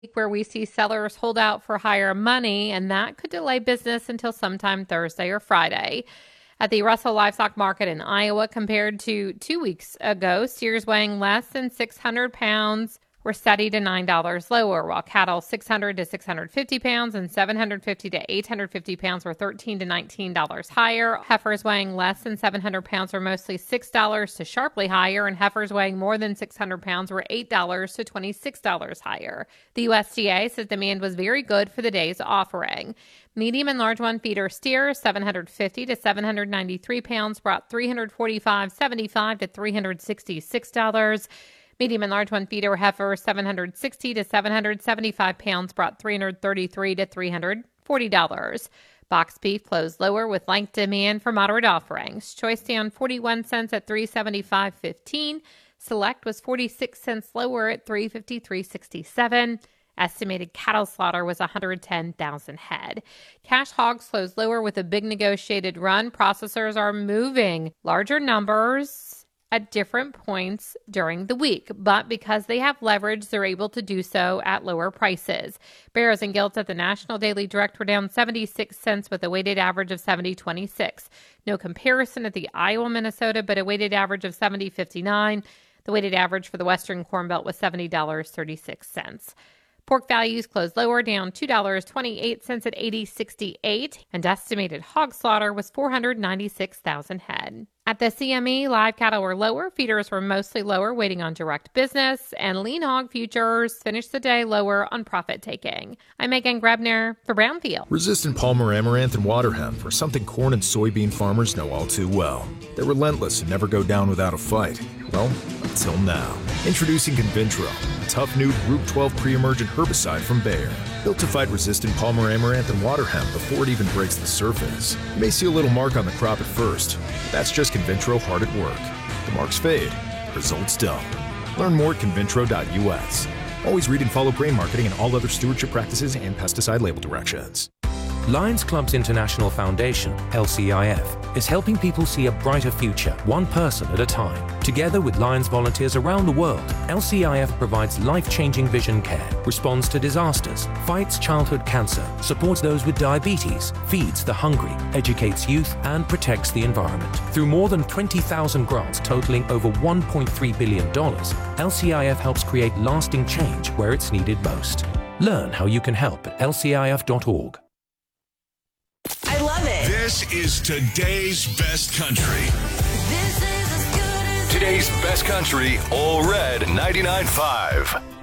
where we see sellers hold out for higher money, and that could delay business until sometime Thursday or Friday. At the Russell Livestock Market in Iowa, compared to 2 weeks ago, steers weighing less than 600 pounds were steady to $9 lower, while cattle 600 to 650 pounds and 750 to 850 pounds were $13 to $19 higher. Heifers weighing less than 700 pounds were mostly $6 to sharply higher, and heifers weighing more than 600 pounds were $8 to $26 higher. The USDA says demand was very good for the day's offering. Medium and large one feeder steers, 750 to 793 pounds, brought $345.75 to $366. Medium and large one feeder heifer, 760 to 775 pounds, brought $333 to $340. Box beef closed lower with light demand for moderate offerings. Choice down 41 cents at $375.15. Select was 46 cents lower at $353.67. Estimated cattle slaughter was 110,000 head. Cash hogs closed lower with a big negotiated run. Processors are moving larger numbers at different points during the week, but because they have leverage, they're able to do so at lower prices. Barrows and Gilts at the National Daily Direct were down 76 cents with a weighted average of 70.26. No comparison at the Iowa, Minnesota, but a weighted average of 70.59. The weighted average for the Western Corn Belt was $70.36. Pork values closed lower, down $2.28 at $80.68, and estimated hog slaughter was 496,000 head. At the CME, live cattle were lower, feeders were mostly lower, waiting on direct business, and lean hog futures finished the day lower on profit taking. I'm Megan Grebner for Brownfield. Resistant Palmer Amaranth and water hemp are something corn and soybean farmers know all too well. They're relentless and never go down without a fight. Well, until now. Introducing Convintro, a tough new Group 12 pre-emergent herbicide from Bayer. Built to fight resistant Palmer Amaranth and water hemp before it even breaks the surface. You may see a little mark on the crop at first. That's just Convintro hard at work. The marks fade, results don't. Learn more at convintro.us. Always read and follow grain marketing and all other stewardship practices and pesticide label directions. Lions Clubs International Foundation, LCIF, is helping people see a brighter future, one person at a time. Together with Lions volunteers around the world, LCIF provides life-changing vision care, responds to disasters, fights childhood cancer, supports those with diabetes, feeds the hungry, educates youth, and protects the environment. Through more than 20,000 grants totaling over $1.3 billion, LCIF helps create lasting change where it's needed most. Learn how you can help at lcif.org. I love it. This is today's best country. This is as good as Today's best country, All Red 99.5.